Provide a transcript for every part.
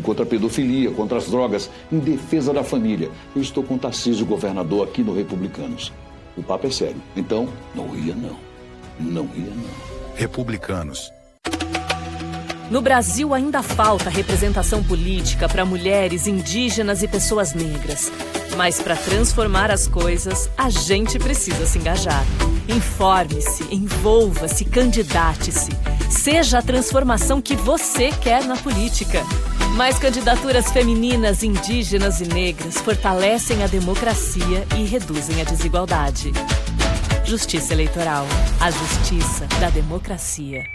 contra a pedofilia, contra as drogas, em defesa da família. Eu estou com o Tarcísio, governador, aqui no Republicanos. O papo é sério. Então, não ia não. Não ia não. Republicanos. No Brasil ainda falta representação política para mulheres, indígenas e pessoas negras. Mas para transformar as coisas, a gente precisa se engajar. Informe-se, envolva-se, candidate-se. Seja a transformação que você quer na política. Mais candidaturas femininas, indígenas e negras fortalecem a democracia e reduzem a desigualdade. Justiça Eleitoral. A justiça da democracia.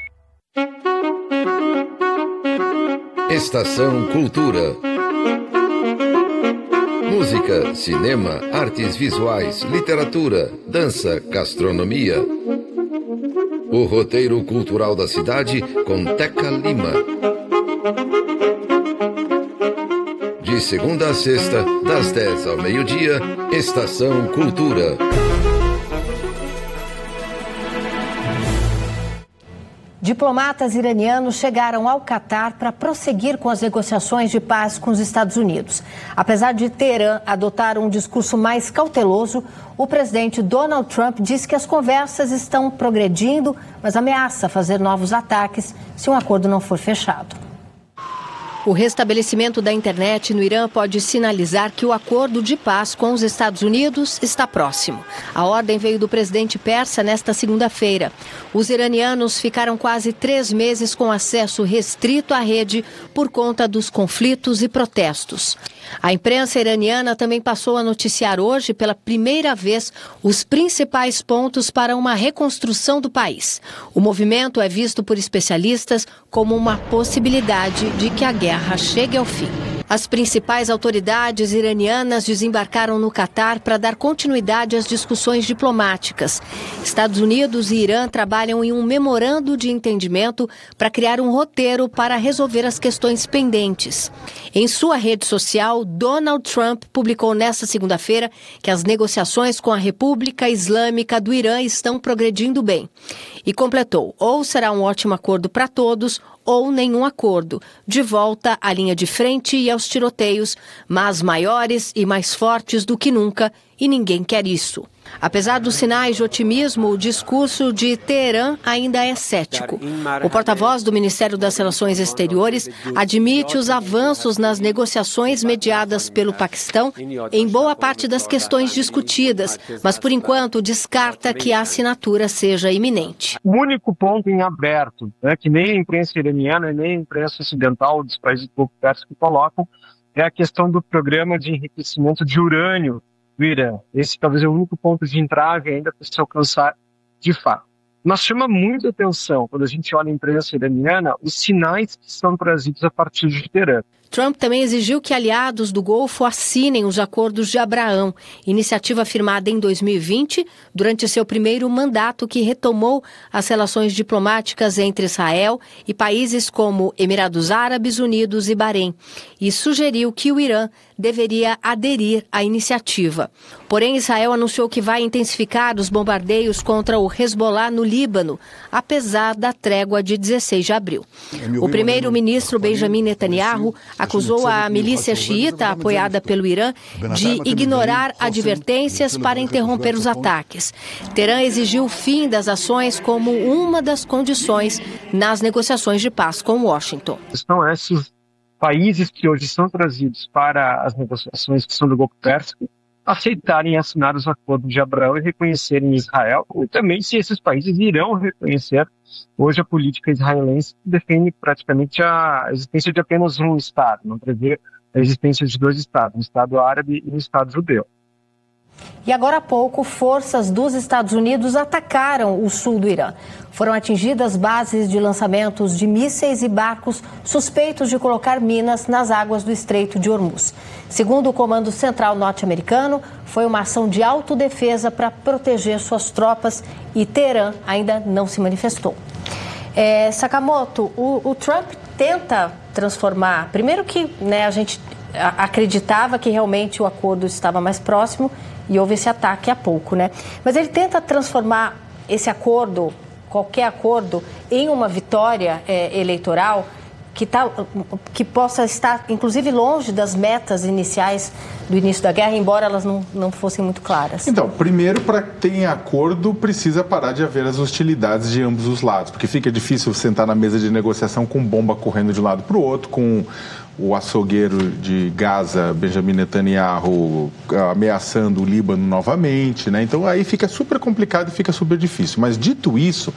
Estação Cultura. Música, cinema, artes visuais, literatura, dança, gastronomia. O roteiro cultural da cidade com Teca Lima. De segunda a sexta, das 10 ao meio-dia, Estação Cultura. Diplomatas iranianos chegaram ao Catar para prosseguir com as negociações de paz com os Estados Unidos. Apesar de Teherã adotar um discurso mais cauteloso, o presidente Donald Trump disse que as conversas estão progredindo, mas ameaça fazer novos ataques se um acordo não for fechado. O restabelecimento da internet no Irã pode sinalizar que o acordo de paz com os Estados Unidos está próximo. A ordem veio do presidente persa nesta segunda-feira. Os iranianos ficaram quase 3 meses com acesso restrito à rede por conta dos conflitos e protestos. A imprensa iraniana também passou a noticiar hoje, pela primeira vez, os principais pontos para uma reconstrução do país. O movimento é visto por especialistas como uma possibilidade de que a guerra chegue ao fim. As principais autoridades iranianas desembarcaram no Catar para dar continuidade às discussões diplomáticas. Estados Unidos e Irã trabalham em um memorando de entendimento para criar um roteiro para resolver as questões pendentes. Em sua rede social, Donald Trump publicou nesta segunda-feira que as negociações com a República Islâmica do Irã estão progredindo bem. E completou: ou será um ótimo acordo para todos, ou nenhum acordo, de volta à linha de frente e aos tiroteios, mas maiores e mais fortes do que nunca, e ninguém quer isso. Apesar dos sinais de otimismo, o discurso de Teherã ainda é cético. O porta-voz do Ministério das Relações Exteriores admite os avanços nas negociações mediadas pelo Paquistão em boa parte das questões discutidas, mas por enquanto descarta que a assinatura seja iminente. O único ponto em aberto, que nem a imprensa iraniana nem a imprensa ocidental dos países do Golfo Pérsico colocam, é a questão do programa de enriquecimento de urânio do Irã. Esse talvez é o único ponto de entrave ainda para se alcançar de fato. Mas chama muita atenção, quando a gente olha a imprensa iraniana, os sinais que são trazidos a partir de Teherã. Trump também exigiu que aliados do Golfo assinem os Acordos de Abraão, iniciativa firmada em 2020, durante seu primeiro mandato, que retomou as relações diplomáticas entre Israel e países como Emirados Árabes Unidos e Bahrein, e sugeriu que o Irã deveria aderir à iniciativa. Porém, Israel anunciou que vai intensificar os bombardeios contra o Hezbollah no Líbano, apesar da trégua de 16 de abril. O primeiro-ministro Benjamin Netanyahu acusou a milícia xiita, apoiada pelo Irã, de ignorar advertências para interromper os ataques. Teherã exigiu o fim das ações como uma das condições nas negociações de paz com Washington. São esses países que hoje são trazidos para as negociações que são do Golfo Pérsico aceitarem assinar os acordos de Abraão e reconhecerem Israel, e também se esses países irão reconhecer hoje a política israelense, que defende praticamente a existência de apenas um Estado, não prevê a existência de 2 Estados, um Estado árabe e um Estado judeu. E agora há pouco, forças dos Estados Unidos atacaram o sul do Irã. Foram atingidas bases de lançamentos de mísseis e barcos suspeitos de colocar minas nas águas do Estreito de Hormuz. Segundo o Comando Central norte-americano, foi uma ação de autodefesa para proteger suas tropas e Teherã ainda não se manifestou. Sakamoto, o Trump tenta transformar... Primeiro que a gente acreditava que realmente o acordo estava mais próximo e houve esse ataque há pouco, Mas ele tenta transformar esse acordo, qualquer acordo, em uma vitória eleitoral que possa estar, inclusive, longe das metas iniciais do início da guerra, embora elas não fossem muito claras? Então, primeiro, para que tenha acordo, precisa parar de haver as hostilidades de ambos os lados, porque fica difícil sentar na mesa de negociação com bomba correndo de um lado para o outro, com o açougueiro de Gaza, Benjamin Netanyahu, ameaçando o Líbano novamente, né? Então, aí fica super complicado e fica super difícil. Mas, dito isso,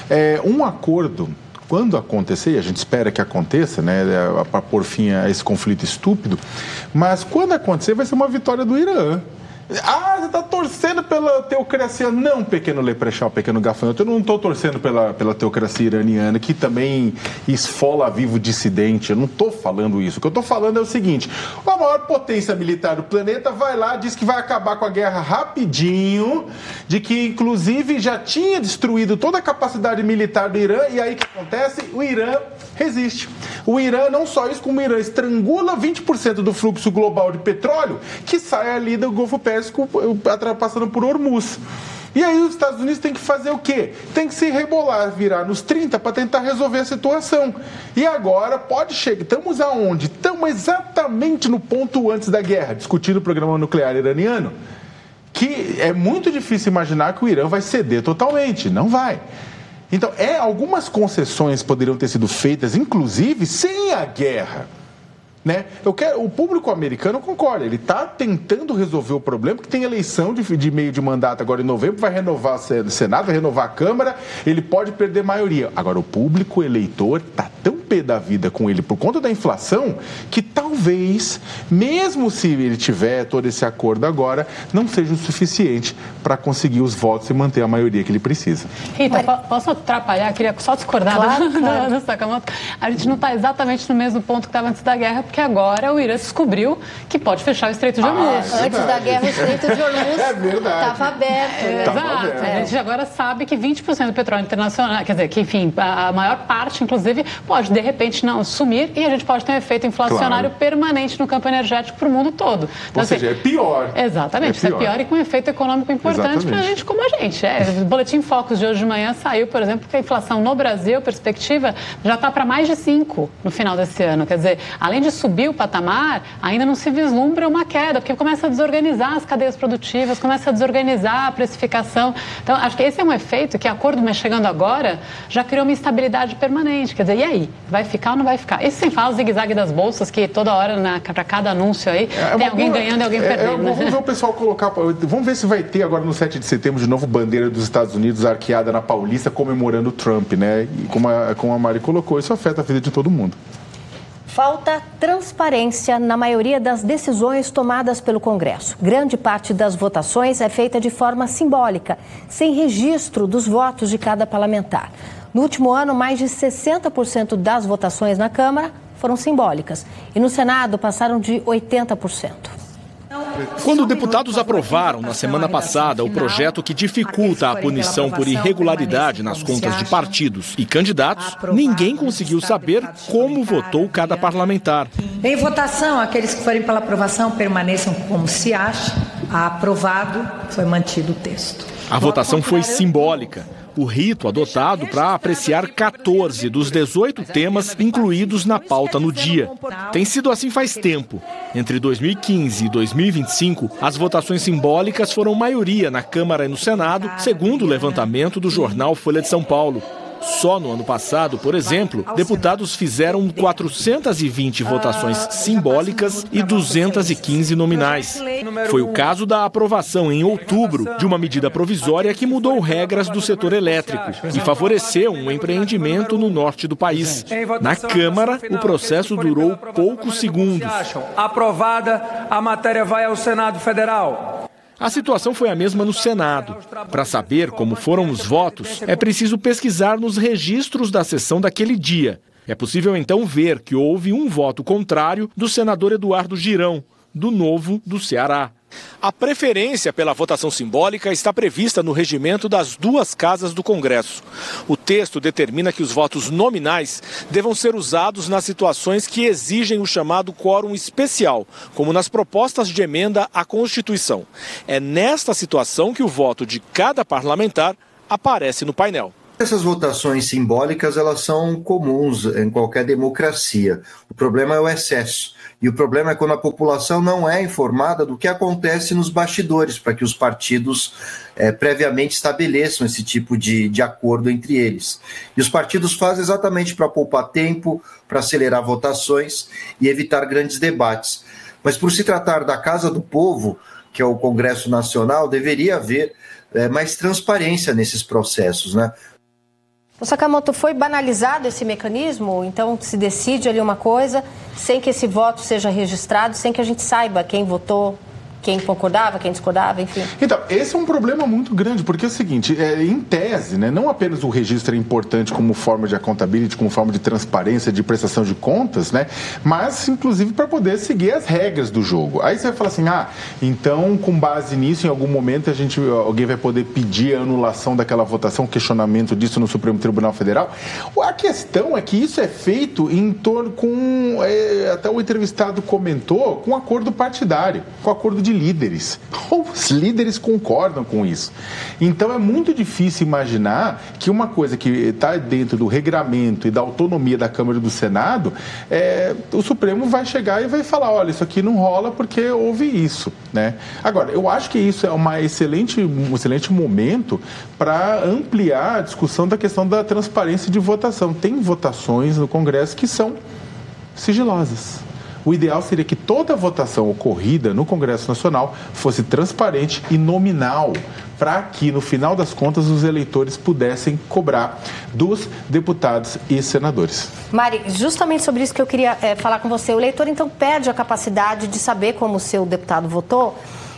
um acordo, quando acontecer, e a gente espera que aconteça, né, para pôr fim a esse conflito estúpido, mas quando acontecer vai ser uma vitória do Irã. Você está torcendo pela teocracia. Não, pequeno leprechal, pequeno gafanhoto. Eu não estou torcendo pela teocracia iraniana, que também esfola vivo dissidente. Eu não estou falando isso. O que eu estou falando é o seguinte: a maior potência militar do planeta vai lá, diz que vai acabar com a guerra rapidinho, de que, inclusive, já tinha destruído toda a capacidade militar do Irã, e aí o que acontece? O Irã resiste. O Irã, não só isso, como o Irã estrangula 20% do fluxo global de petróleo que sai ali do Golfo Pérsico, passando por Hormuz. E aí os Estados Unidos têm que fazer o quê? Tem que se rebolar, virar nos 30 para tentar resolver a situação. E agora pode chegar. Estamos aonde? Estamos exatamente no ponto antes da guerra, discutindo o programa nuclear iraniano, que é muito difícil imaginar que o Irã vai ceder totalmente. Não vai. Então, algumas concessões poderiam ter sido feitas, inclusive, sem a guerra. Né? O público americano concorda, ele está tentando resolver o problema, porque tem eleição de meio de mandato agora em novembro, vai renovar o Senado, vai renovar a Câmara, ele pode perder maioria. Agora, o público eleitor está tão pé da vida com ele por conta da inflação, que talvez, mesmo se ele tiver todo esse acordo agora, não seja o suficiente para conseguir os votos e manter a maioria que ele precisa. Rita, posso atrapalhar? Queria só discordar do Sakamoto. A gente não está exatamente no mesmo ponto que estava antes da guerra, porque agora o Irã descobriu que pode fechar o Estreito de Hormuz. Antes da guerra, o Estreito de Hormuz estava aberto. Né? Exato. A gente agora sabe que 20% do petróleo internacional, quer dizer, que, enfim, a maior parte, inclusive, pode, de repente, não sumir, e a gente pode ter um efeito inflacionário permanente no campo energético para o mundo todo. Então, ou seja, é pior. Exatamente, isso é pior e com um efeito econômico importante para a gente como a gente. O Boletim Focus de hoje de manhã saiu, por exemplo, que a inflação no Brasil, perspectiva, já está para mais de 5 no final desse ano. Quer dizer, além de subir o patamar, ainda não se vislumbra uma queda, porque começa a desorganizar as cadeias produtivas, começa a desorganizar a precificação. Então, acho que esse é um efeito que, acordo chegando agora, já criou uma instabilidade permanente. Quer dizer, e aí? Vai ficar ou não vai ficar? Isso sem falar o zigue-zague das bolsas, que toda hora, para cada anúncio aí, tem alguém ganhando e alguém perdendo. Vamos ver o pessoal colocar... Vamos ver se vai ter agora no 7 de setembro de novo bandeira dos Estados Unidos arqueada na Paulista comemorando o Trump, né? E como a Mari colocou, isso afeta a vida de todo mundo. Falta transparência na maioria das decisões tomadas pelo Congresso. Grande parte das votações é feita de forma simbólica, sem registro dos votos de cada parlamentar. No último ano, mais de 60% das votações na Câmara foram simbólicas e no Senado passaram de 80%. Quando deputados aprovaram na semana passada o projeto que dificulta a punição por irregularidade nas contas de partidos e candidatos, ninguém conseguiu saber como votou cada parlamentar. Em votação, aqueles que forem pela aprovação permaneçam como se acha. Aprovado, foi mantido o texto. A votação foi simbólica. O rito adotado para apreciar 14 dos 18 temas incluídos na pauta no dia. Tem sido assim faz tempo. Entre 2015 e 2025, as votações simbólicas foram maioria na Câmara e no Senado, segundo o levantamento do jornal Folha de São Paulo. Só no ano passado, por exemplo, deputados fizeram 420 votações simbólicas e 215 nominais. Foi o caso da aprovação em outubro de uma medida provisória que mudou regras do setor elétrico e favoreceu um empreendimento no norte do país. Na Câmara, o processo durou poucos segundos. Aprovada, a matéria vai ao Senado Federal. A situação foi a mesma no Senado. Para saber como foram os votos, é preciso pesquisar nos registros da sessão daquele dia. É possível então ver que houve um voto contrário do senador Eduardo Girão, do Novo do Ceará. A preferência pela votação simbólica está prevista no regimento das duas casas do Congresso. O texto determina que os votos nominais devam ser usados nas situações que exigem o chamado quórum especial, como nas propostas de emenda à Constituição. É nesta situação que o voto de cada parlamentar aparece no painel. Essas votações simbólicas, elas são comuns em qualquer democracia. O problema é o excesso. E o problema é quando a população não é informada do que acontece nos bastidores, para que os partidos previamente estabeleçam esse tipo de acordo entre eles. E os partidos fazem exatamente para poupar tempo, para acelerar votações e evitar grandes debates. Mas por se tratar da Casa do Povo, que é o Congresso Nacional, deveria haver mais transparência nesses processos, né? O Sakamoto, foi banalizado esse mecanismo? Então se decide ali uma coisa sem que esse voto seja registrado, sem que a gente saiba quem votou, quem concordava, quem discordava, enfim. Então, esse é um problema muito grande, porque é o seguinte, em tese, né, não apenas o registro é importante como forma de accountability, como forma de transparência, de prestação de contas, né, mas inclusive para poder seguir as regras do jogo. Aí você vai falar assim, então com base nisso, em algum momento alguém vai poder pedir a anulação daquela votação, questionamento disso no Supremo Tribunal Federal. A questão é que isso é feito em torno com, até o entrevistado comentou, com acordo partidário, com acordo de líderes. Os líderes concordam com isso. Então é muito difícil imaginar que uma coisa que está dentro do regramento e da autonomia da Câmara e do Senado, o Supremo vai chegar e vai falar, olha, isso aqui não rola porque houve isso, né? Agora, eu acho que isso é um excelente momento para ampliar a discussão da questão da transparência de votação. Tem votações no Congresso que são sigilosas. O ideal seria que toda votação ocorrida no Congresso Nacional fosse transparente e nominal, para que, no final das contas, os eleitores pudessem cobrar dos deputados e senadores. Mari, justamente sobre isso que eu queria falar com você. O eleitor, então, perde a capacidade de saber como o seu deputado votou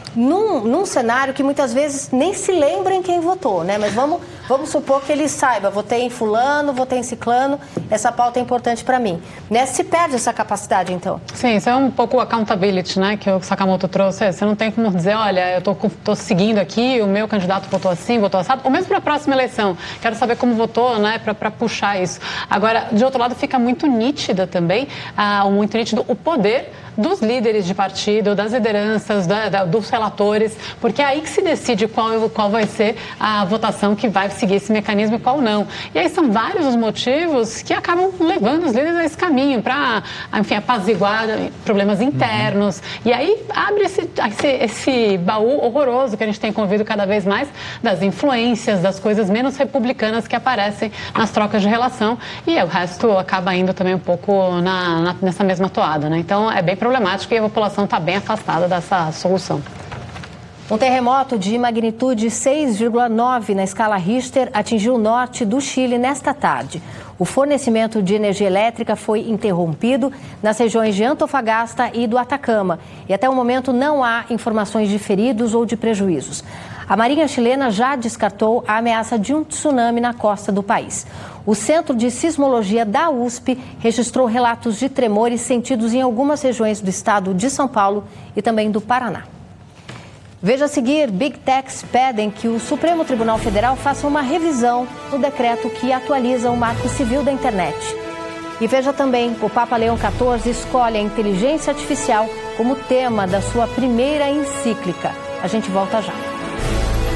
num cenário que muitas vezes nem se lembra em quem votou, né? Mas vamos supor que ele saiba, votei em fulano, votei em ciclano, essa pauta é importante para mim. Né? Se perde essa capacidade, então? Sim, isso é um pouco accountability, né, que o Sakamoto trouxe. Você não tem como dizer, olha, eu tô seguindo aqui, o meu candidato votou assim, votou assado, ou mesmo para a próxima eleição. Quero saber como votou, né, para puxar isso. Agora, de outro lado, fica muito nítida também, muito nítido o poder dos líderes de partido, das lideranças, dos relatores, porque é aí que se decide qual vai ser a votação que vai seguir esse mecanismo e qual não. E aí são vários os motivos que acabam levando os líderes a esse caminho, para, enfim, apaziguar problemas internos. E aí abre esse baú horroroso que a gente tem convivido cada vez mais das influências, das coisas menos republicanas que aparecem nas trocas de relação, e o resto acaba indo também um pouco nessa mesma toada, né? Então é bem problemático e a população está bem afastada dessa solução. Um terremoto de magnitude 6,9 na escala Richter atingiu o norte do Chile nesta tarde. O fornecimento de energia elétrica foi interrompido nas regiões de Antofagasta e do Atacama. E até o momento não há informações de feridos ou de prejuízos. A Marinha chilena já descartou a ameaça de um tsunami na costa do país. O Centro de Sismologia da USP registrou relatos de tremores sentidos em algumas regiões do estado de São Paulo e também do Paraná. Veja a seguir, Big Techs pedem que o Supremo Tribunal Federal faça uma revisão no decreto que atualiza o Marco Civil da Internet. E veja também, o Papa Leão XIV escolhe a inteligência artificial como tema da sua primeira encíclica. A gente volta já.